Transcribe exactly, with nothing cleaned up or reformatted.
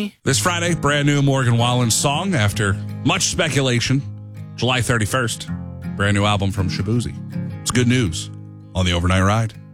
me. This Friday, brand new Morgan Wallen song after much speculation. July thirty-first, brand new album from Shaboozey. It's good news on the Overnight Ride.